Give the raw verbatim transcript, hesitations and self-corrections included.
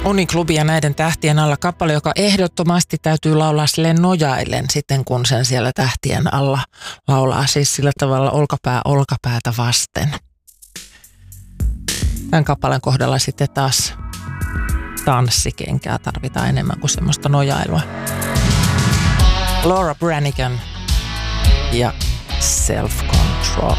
Uniklubi ja näiden tähtien alla kappale, joka ehdottomasti täytyy laulaa sille nojaillen sitten, kun sen siellä tähtien alla laulaa. Siis sillä tavalla olkapää olkapäätä vasten. Tämän kappaleen kohdalla sitten taas tanssikenkää tarvitaan enemmän kuin semmoista nojailua. Laura Branigan ja Self Control.